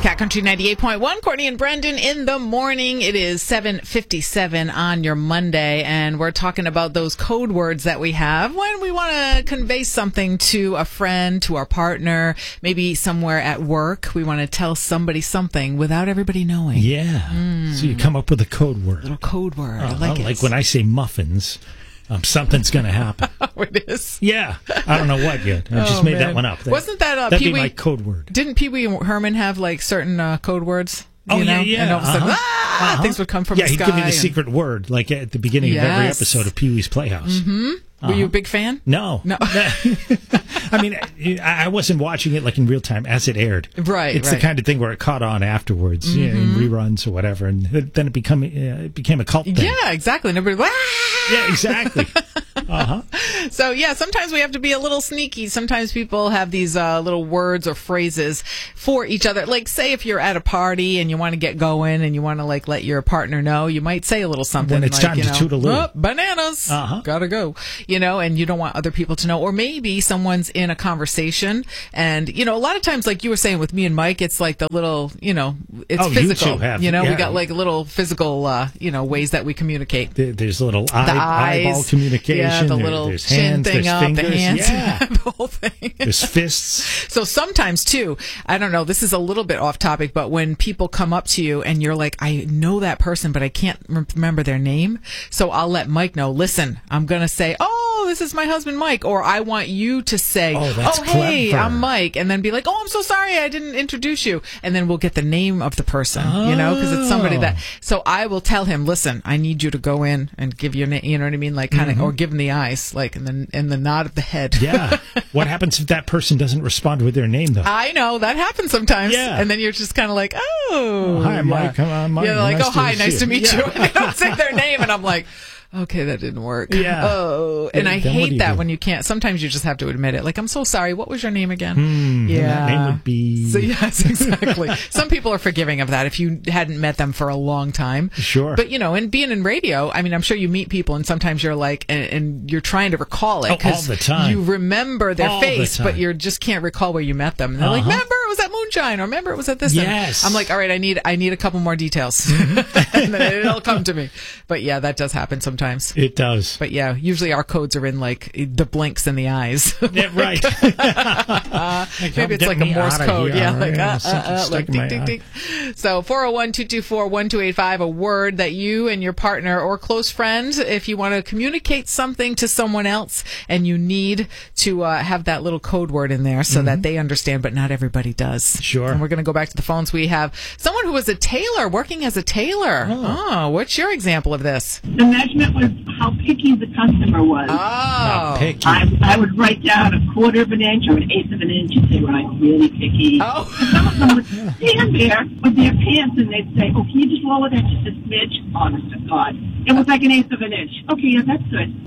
Cat Country 98.1, Courtney and Brendan in the morning. It is 7:57 on your Monday, and we're talking about those code words that we have when we want to convey something to a friend, to our partner, maybe somewhere at work. We want to tell somebody something without everybody knowing. Yeah. So you come up with a code word. Little code word. I like it. Like when I say muffins, something's going to happen. Oh, it is? Yeah. I don't know what yet. I just made that one up. Wasn't that that'd be my code word. Didn't Pee Wee Herman have like certain code words? Yeah. And all of a sudden, things would come from the sky. Yeah, he'd give me the secret word, like at the beginning of every episode of Pee Wee's Playhouse. Mm-hmm. Were you a big fan? No. I mean, I wasn't watching it like in real time as it aired. Right. It's the kind of thing where it caught on afterwards, in reruns or whatever, and then it became a cult thing. Yeah, exactly. And everybody, yeah, exactly. So, yeah, sometimes we have to be a little sneaky. Sometimes people have these little words or phrases for each other. Like, say if you're at a party and you want to get going and you want to, like, let your partner know, you might say a little something. When it's like, time to toodaloo. Oh, bananas. Gotta go. And you don't want other people to know. Or maybe someone's in a conversation and, a lot of times, like you were saying with me and Mike, it's like the little, it's physical. You two have, we got like little physical, ways that we eyes. There's a little eyeball communication. Yeah, the little there's chin hands, thing there's up, fingers. the hands, yeah. the whole thing. There's fists. So sometimes, too, I don't know, this is a little bit off topic, but when people come up to you and you're like, I know that person, but I can't remember their name, so I'll let Mike know, listen, I'm going to say, this is my husband, Mike, or I want you to say, hey, clever. I'm Mike, and then be like, I'm so sorry, I didn't introduce you, and then we'll get the name of the person, because it's somebody that, so I will tell him, listen, I need you to go in and give your name, you know what I mean, like kind of, or give him the eyes, like, and the nod of the head. Yeah. What happens if that person doesn't respond with their name, though? I know, that happens sometimes. Yeah. And then you're just kind of like, hi, Mike. I'm Mike. Yeah, like, hi, nice to meet you. Yeah. And they don't say their name, and I'm like, okay, that didn't work. Yeah. And I hate that when you can't. Sometimes you just have to admit it. Like, I'm so sorry. What was your name again? Yeah. That name would be... So, yes, exactly. Some people are forgiving of that if you hadn't met them for a long time. Sure. But, and being in radio, I mean, I'm sure you meet people and sometimes you're like, and you're trying to recall it. All the time. You remember their face, but you just can't recall where you met them. And they're like, remember, it was at Moonshine, or remember, it was at this. Yes. I'm like, all right, I need a couple more details. And then it'll come to me. But, yeah, that does happen sometimes. It does. But yeah, usually our codes are in like the blinks in the eyes. Yeah, right. Maybe it's like a Morse code. Here. Yeah, Like ding, ding, ding. So 401-224-1285, a word that you and your partner or close friend, if you want to communicate something to someone else and you need to have that little code word in there so that they understand, but not everybody does. Sure. And we're going to go back to the phones. We have someone who was a tailor, working as a tailor. Oh, what's your example of this? The measurement was how picky the customer was. Not picky. I would write down a quarter of an inch or an eighth of an inch and say, right, really picky. Oh. Some of them would stand there with their pants and they'd say, can you just lower that just a smidge? Honest to God. It was like an eighth of an inch. Okay, yeah, that's good.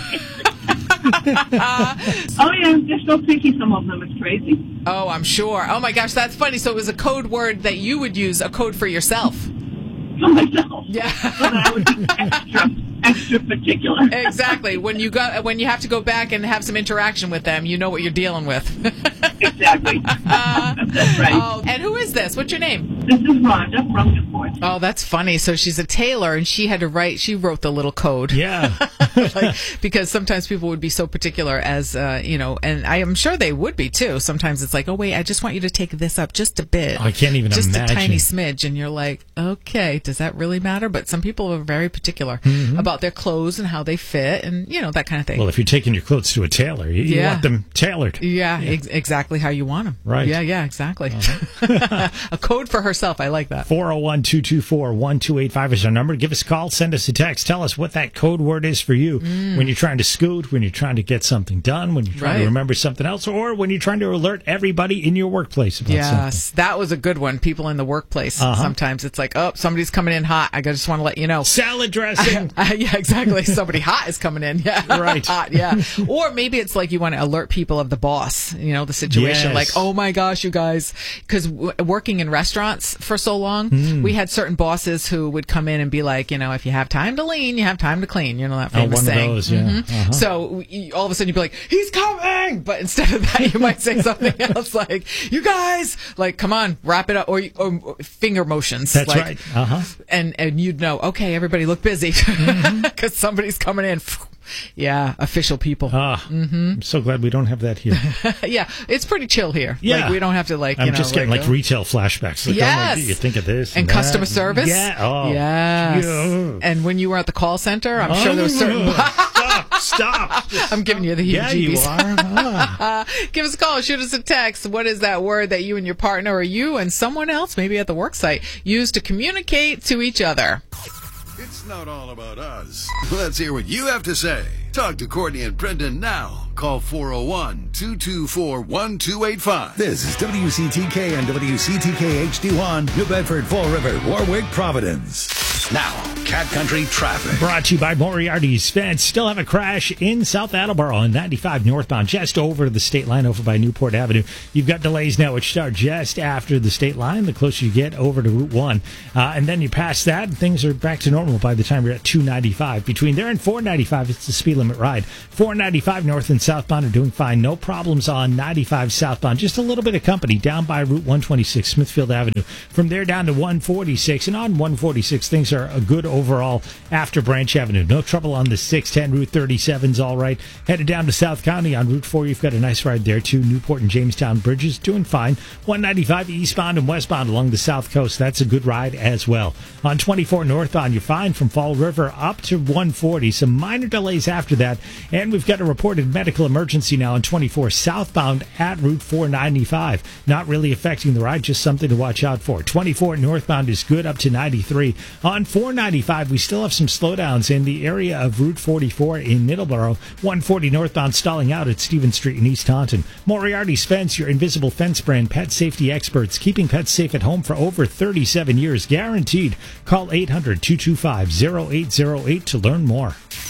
Oh, yeah, they're so picky, some of them. It's crazy. Oh, I'm sure. Oh, my gosh, that's funny. So it was a code word that you would use, a code for yourself. For myself. Yeah. So that I would be extra particular. Exactly. When you have to go back and have some interaction with them, you know what you're dealing with. Exactly. That's right. Oh, and who is this? What's your name? This is Rhonda from Newport. Oh, that's funny. So she's a tailor, and she wrote the little code. Yeah. Because sometimes people would be so particular as, and I am sure they would be too. Sometimes it's like, oh, wait, I just want you to take this up just a bit. I can't even just imagine. Just a tiny smidge. And you're like, okay, does that really matter? But some people are very particular about their clothes and how they fit and, that kind of thing. Well, if you're taking your clothes to a tailor, you want them tailored. Yeah, exactly how you want them. Right. Yeah, exactly. A code for herself. I like that. 401-224-1285 is our number. Give us a call. Send us a text. Tell us what that code word is for you when you're trying to scoot, when you're trying to get something done, when you're trying to remember something else, or when you're trying to alert everybody in your workplace about something. Yes, that was a good one. People in the workplace. Sometimes it's like, somebody's coming in hot. I just want to let you know. Salad dressing. Yeah, exactly. Somebody hot is coming in. Yeah. Right. Hot, yeah. Or maybe it's like you want to alert people of the boss, the situation. Yes. Like, oh my gosh, you guys. Because working in restaurants for so long, we had certain bosses who would come in and be like, if you have time to lean, you have time to clean. You know that famous saying. One of those, yeah. So all of a sudden you'd be like, he's coming! But instead of that, you might say something else like, you guys, like, come on, wrap it up, or finger motions. That's like, right. And you'd know, okay, everybody look busy because somebody's coming in. Yeah, official people. I'm so glad we don't have that here. Yeah, it's pretty chill here. Yeah. Like, we don't have to I'm just getting retail flashbacks. Like, yes. You think of this. And customer service. Yeah. Oh. Yes. Yeah. And when you were at the call center, I'm sure there was certain... Stop. I'm giving you the heebie-jeebies. Yeah, you are. Give us a call. Shoot us a text. What is that word that you and your partner, or you and someone else, maybe at the work site, use to communicate to each other? It's not all about us. Let's hear what you have to say. Talk to Courtney and Brendan now. Call 401-224-1285. This is WCTK and WCTK HD1, New Bedford, Fall River, Warwick, Providence. Now, Cat Country traffic. Brought to you by Moriarty's Fence. Still have a crash in South Attleboro on 95 northbound, just over the state line over by Newport Avenue. You've got delays now which start just after the state line, the closer you get over to Route 1. And then you pass that, and things are back to normal by the time you're at 295. Between there and 495, it's the speed limit ride. 495 north and southbound are doing fine. No problems on 95 southbound. Just a little bit of company down by Route 126, Smithfield Avenue. From there down to 146. And on 146, things are a good overall after Branch Avenue. No trouble on the 610. Route 37's all right. Headed down to South County on Route 4. You've got a nice ride there, too. Newport and Jamestown bridges doing fine. 195 eastbound and westbound along the south coast. That's a good ride as well. On 24 northbound, you're fine from Fall River up to 140. Some minor delays after that. And we've got a reported medical emergency now on 24 southbound at Route 495. Not really affecting the ride, just something to watch out for. 24 northbound is good up to 93. On 495, we still have some slowdowns in the area of Route 44 in Middleborough. 140 northbound stalling out at Stephen Street in East Taunton. Moriarty's Fence, your invisible fence brand, pet safety experts, keeping pets safe at home for over 37 years, guaranteed. Call 800-225-0808 to learn more.